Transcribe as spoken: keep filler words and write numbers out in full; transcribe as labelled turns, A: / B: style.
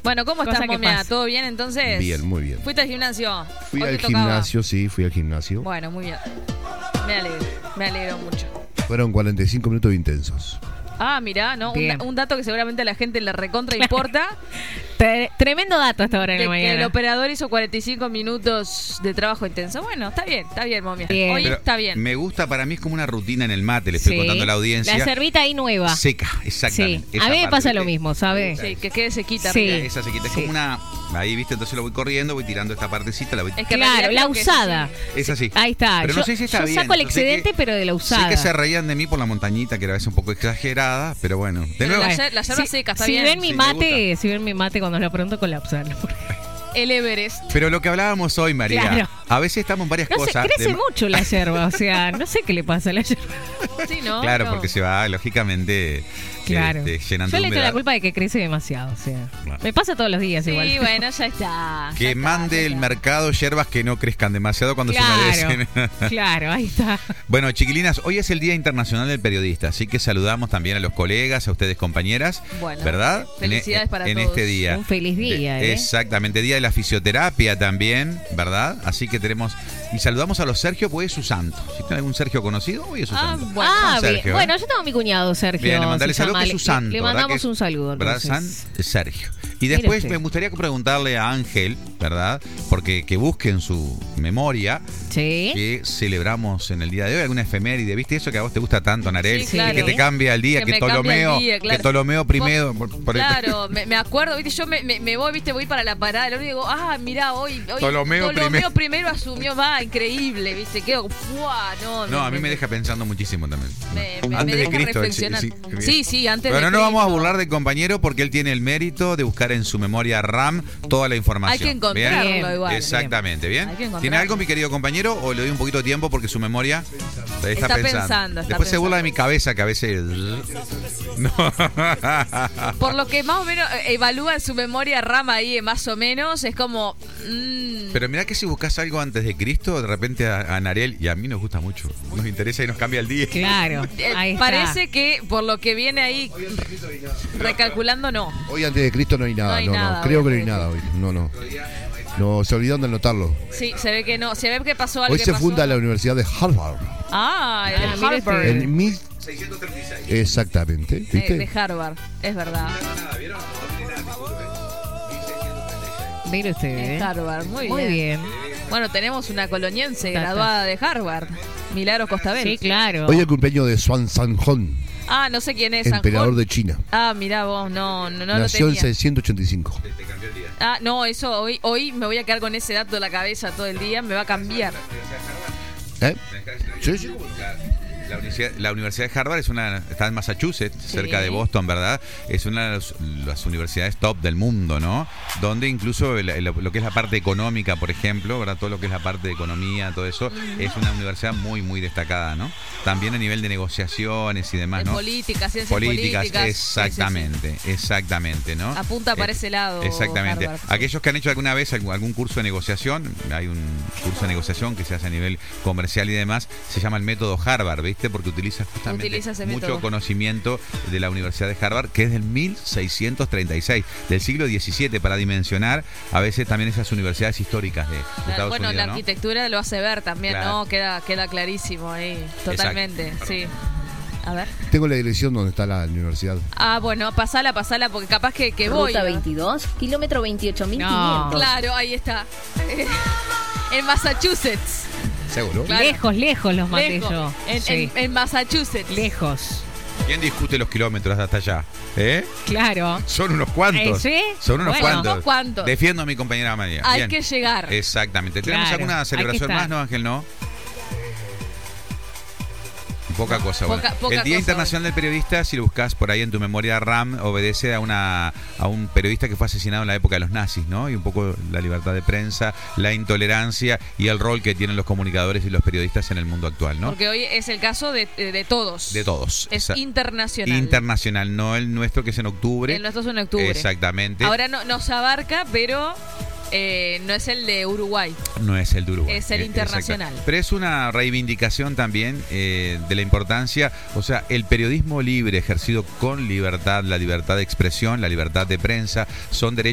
A: Bueno, ¿cómo
B: Cosa
A: estás,
B: que
A: momia?
B: pasa.
A: ¿Todo bien entonces?
C: Bien, muy bien.
A: ¿Fuiste al gimnasio?
C: Fui
A: ¿O
C: al
A: te tocaba?
C: gimnasio, sí, fui al gimnasio.
A: Bueno, muy bien. Me alegro, me alegro mucho.
C: Fueron cuarenta y cinco minutos intensos.
A: Ah, mirá, ¿no? Un,
B: Bien.
A: un dato que seguramente a la gente le recontra importa.
B: Tre- Tremendo dato hasta ahora en
A: De
B: la
A: que
B: mañana.
A: el operador hizo cuarenta y cinco minutos de trabajo intenso. Bueno, está bien, está bien, momia.
B: Bien.
A: Hoy
D: Pero
A: está bien.
D: Me gusta, para mí es como una rutina en el mate, le estoy
B: Sí.
D: contando a la audiencia.
B: La cervita ahí nueva.
D: Seca,
B: Sí,
D: exactamente.
B: a
D: Esa
B: mí me
D: parte,
B: pasa
D: ¿viste?
B: lo mismo, ¿sabes?
A: Sí, que quede sequita.
B: Sí.
A: arriba.
D: Esa sequita, es
B: Sí.
D: como una... Ahí, ¿viste? Entonces lo voy corriendo, voy tirando esta partecita, la voy...
A: Es que en
B: Claro,
A: realidad
B: la
A: creo que es
B: usada.
A: así.
D: Es así.
B: Ahí está.
D: Pero
B: yo,
D: no sé si está
B: yo
D: bien.
B: saco el
D: Yo sé
B: excedente,
D: que-
B: pero de la usada.
D: Sé que se reían de mí por la montañita, que era a veces un poco exagerada, pero bueno. De
A: Pero
D: nuevo,
A: la, yer- la yerba
B: si,
A: seca, está
B: si
A: bien.
B: ven mi
D: Sí, me
B: mate, si ven mi mate cuando lo pronto colapsan.
A: El Everest.
D: pero lo que hablábamos hoy, María,
B: Claro.
D: a veces estamos en varias
B: No sé,
D: cosas.
B: crece
D: de-
B: mucho la yerba, o sea, no sé qué le pasa a la yerba.
A: Sí, ¿no?
D: Claro,
A: No.
D: porque se va, lógicamente,
B: Claro.
D: este, llenando
B: Yo
D: de
B: le echo
D: humedad.
B: la culpa de que crece demasiado, o sea.
D: Claro.
B: Me pasa todos los días igual.
A: Sí, bueno, ya está. ya
D: Que
A: está,
D: mande
A: ya
D: el
A: está.
D: mercado hierbas que no crezcan demasiado cuando
B: Claro,
D: se humedecen.
B: claro, ahí está.
D: Bueno, chiquilinas, hoy es el Día Internacional del Periodista, así que saludamos también a los colegas, a ustedes compañeras,
A: Bueno,
D: ¿verdad?
A: felicidades
D: en,
A: para
D: en
A: todos.
D: este día.
B: Un feliz día,
D: De-
B: ¿eh?
D: Exactamente, Día de la Fisioterapia también, ¿verdad? Así que tenemos... Y saludamos a los Sergio, pues es su santo. Si tiene algún Sergio conocido, hoy es su
A: Ah,
D: santo.
A: bueno.
B: ah,
D: Sergio,
B: bien.
D: ¿eh?
B: Bueno, yo tengo a mi cuñado Sergio.
D: Bien, le mandale
B: se
D: saludo
B: llama.
D: que es su
B: Le-
D: santo.
B: Le,
D: ¿verdad?
B: mandamos
D: Que es-
B: un saludo.
D: ¿Verdad,
B: entonces.
D: San Sergio? Y
B: Mire
D: después
B: usted.
D: me gustaría preguntarle a Ángel, ¿verdad? Porque que busque en su memoria
B: Sí.
D: que celebramos en el día de hoy, alguna efeméride, ¿viste? Eso que a vos te gusta tanto, Narel,
A: Sí, claro.
D: que te cambia el día,
A: Que
D: que,
A: me cambia
D: Ptolomeo,
A: el día, claro.
D: que Ptolomeo primero. por- por-
A: Claro, me, me acuerdo, viste, yo me, me, me voy, viste, voy para la parada, y digo, ah, mirá, hoy, hoy
D: Ptolomeo primero.
A: primero asumió, va, increíble, viste, quedo, ¡fua! No,
D: No, a mí me deja pensando muchísimo también.
A: me, me-
D: Antes
A: me
D: de
A: deja
D: Cristo.
A: reflexionar.
D: sí, sí,
A: Sí, sí, antes
D: Pero
A: de
D: no nos vamos a
A: Cristo.
D: burlar del compañero porque él tiene el mérito de buscar en su memoria RAM toda la información.
A: Hay que encontrarlo
D: ¿Bien?
A: igual. igual.
D: Exactamente, ¿bien?
A: Hay que encontrarlo.
D: ¿Tiene algo, mi querido compañero, o le doy un poquito de tiempo porque su memoria está,
A: Está
D: pensando?
A: pensando, está
D: Después se burla
A: pensando.
D: de mi cabeza, que a veces... No.
A: Por lo que más o menos eh, evalúa en su memoria RAM ahí, eh, más o menos, es como... mm,
D: Pero mirá que si buscas algo antes de Cristo, de repente a, a Narel, y a mí nos gusta mucho, nos interesa y nos cambia el día.
B: Claro.
A: eh,
B: Ahí está.
A: parece que por lo que viene ahí, recalculando, no.
C: Hoy antes de Cristo no hay nada,
A: No hay
C: no, no.
A: nada,
C: Creo que no
A: hoy
C: hay
A: antes de
C: nada hoy. No, no. No, se olvidaron de anotarlo.
A: Sí, se ve que no. Se ve que pasó algo.
C: Hoy
A: que
C: se
A: pasó.
C: funda la Universidad de Harvard.
A: Ah, el de
B: Ah, mire
A: Harvard.
B: usted.
C: En mil... Exactamente,
A: Eh,
C: ¿viste?
A: de Harvard, es verdad.
B: Mire usted,
A: En
B: ¿eh?
A: Harvard, muy,
B: Muy bien.
A: Bueno, tenemos una coloniense
B: Ta, ta.
A: graduada de Harvard, Milagros Costabel.
B: Sí, claro.
C: Hoy el cumpleaños de Xuan Sanjón,
A: Ah, no sé quién es.
C: emperador
A: Sanjón.
C: de China.
A: Ah, mirá vos, no, no, no lo
C: Nació en
A: tenía.
C: seiscientos ochenta y cinco.
A: Ah, no, eso hoy, hoy me voy a quedar con ese dato en la cabeza todo el día, me va a cambiar.
C: ¿Eh? Sí, sí.
D: La universidad, la Universidad de Harvard es una, está en Massachusetts,
A: Sí.
D: cerca de Boston, ¿verdad? Es una de las, las universidades top del mundo, ¿no? Donde incluso el- el- lo que es la parte económica, por ejemplo, ¿verdad? Todo lo que es la parte de economía, todo eso, es una universidad muy, muy destacada, ¿no? También a nivel de negociaciones y demás,
A: De
D: ¿no?
A: políticas, ciencias
D: Políticas,
A: políticas.
D: exactamente, exactamente, ¿no?
A: Apunta para
D: Eh,
A: ese lado,
D: Exactamente.
A: Harvard, sí.
D: Aquellos que han hecho alguna vez algún, algún curso de negociación, hay un curso de negociación que se hace a nivel comercial y demás, se llama el método Harvard, ¿viste? Porque utiliza justamente
A: Utiliza ese
D: mucho
A: método.
D: conocimiento de la Universidad de Harvard, que es del mil seiscientos treinta y seis, del siglo diecisiete, para dimensionar a veces también esas universidades históricas de, de
A: Claro,
D: Estados
A: bueno,
D: Unidos,
A: la
D: ¿no?
A: arquitectura lo hace ver también,
D: Claro.
A: ¿no? Queda, queda clarísimo ahí, totalmente,
D: Exacto.
A: sí. A ver.
C: Tengo la dirección donde está la universidad.
A: Ah, bueno, pasala, pasala, porque capaz que, que voy.
E: Ruta veintidós, kilómetro veintiocho mil
B: No.
E: quinientos.
A: Claro, ahí está. En Massachusetts.
C: ¿Seguro?
A: Claro.
B: Lejos, lejos los maté
A: Lejos.
B: yo.
A: En,
B: Sí.
A: en- en Massachusetts.
B: Lejos.
D: ¿Quién discute los kilómetros hasta allá? ¿Eh?
B: Claro.
D: Son unos cuantos.
B: ¿Eh, sí?
D: Son unos
B: Bueno.
D: cuantos.
A: Unos cuantos.
D: Defiendo a mi compañera María.
A: Hay
D: Bien.
A: que llegar.
D: Exactamente. ¿Tenemos
B: Claro,
D: alguna
B: hay que
D: celebración
B: estar.
D: más, no, Ángel? No. Poca cosa.
A: Poca-
D: bueno.
A: poca
D: El Día
A: cosa
D: Internacional del Periodista, si lo buscas por ahí en tu memoria RAM, obedece a una a un periodista que fue asesinado en la época de los nazis, ¿no? Y un poco la libertad de prensa, la intolerancia y el rol que tienen los comunicadores y los periodistas en el mundo actual, ¿no?
A: Porque hoy es el caso de, de todos.
D: De todos.
A: Es
D: Esa-
A: internacional.
D: Internacional, no el nuestro que es en octubre.
A: El nuestro es en octubre.
D: Exactamente.
A: Ahora no, nos abarca, pero eh, no es el de Uruguay.
D: No es el de Uruguay.
A: Es el
D: Eh,
A: internacional.
D: exacto. Pero es una reivindicación también eh, de la importancia, o sea, el periodismo libre, ejercido con libertad, la libertad de expresión, la libertad de prensa, son derechos